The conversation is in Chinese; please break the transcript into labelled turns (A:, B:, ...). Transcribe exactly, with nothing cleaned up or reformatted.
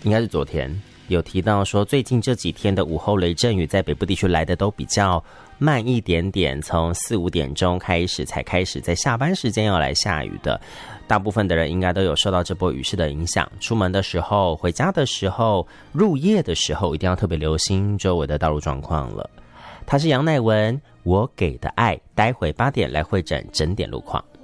A: 应该是昨天有提到说，最近这几天的午后雷阵雨在北部地区来的都比较慢一点点，从四五点钟开始才开始在下班时间要来下雨的。大部分的人应该都有受到这波雨势的影响，出门的时候、回家的时候、入夜的时候，一定要特别留心周围的道路状况了。他是杨乃文，我给的爱，待会八点来会诊整点路况。